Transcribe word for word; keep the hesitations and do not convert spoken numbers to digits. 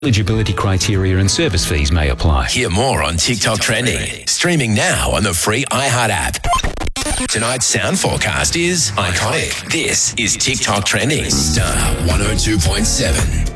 Eligibility criteria and service fees may apply. Hear more on TikTok Trending. Streaming now on the free iHeart app. Tonight's sound forecast is iconic. This is TikTok Trending. Star one oh two point seven.